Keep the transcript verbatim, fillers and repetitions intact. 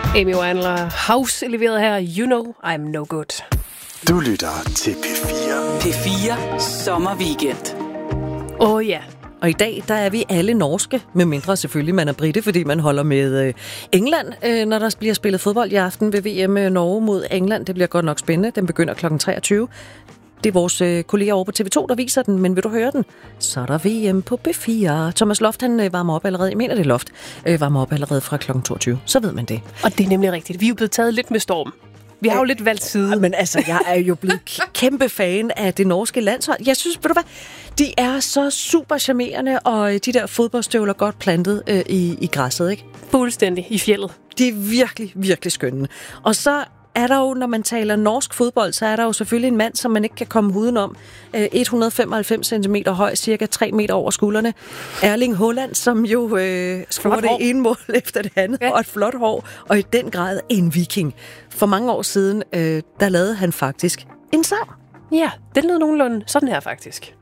Amy Winehouse House leveret her. You know I'm no good. Du lytter til P fire. P fire Sommerweekend. Åh oh, ja. Og i dag, der er vi alle norske, med mindre selvfølgelig man er brite, fordi man holder med øh, England, øh, når der bliver spillet fodbold i aften ved V M Norge mod England. Det bliver godt nok spændende. Den begynder klokken treogtyve. Det er vores øh, kolleger over på T V to, der viser den, men vil du høre den, så er der V M på P fire. Thomas Loft, han øh, varmer op allerede, jeg mener det er Loft, øh, varmer op allerede fra klokken toogtyve. Så ved man det. Og det er nemlig rigtigt. Vi er jo blevet taget lidt med storm. Vi har jo lidt valgt side. Men altså, jeg er jo blevet kæmpe fan af det norske landshold. Jeg synes, ved du hvad, de er så super charmerende, og de der fodboldstøvler godt plantet øh, i, i græsset, ikke? Fuldstændig i fjeldet. De er virkelig, virkelig skønne. Og så er der jo, når man taler norsk fodbold, så er der jo selvfølgelig en mand, som man ikke kan komme udenom. et hundrede femoghalvfems centimeter høj, cirka tre meter over skuldrene. Erling Haaland, som jo øh, scorer det ene mål efter det andet, ja. Og et flot hår, og i den grad en viking. For mange år siden, øh, der lavede han faktisk en sang. Ja, den lød nogenlunde sådan her faktisk.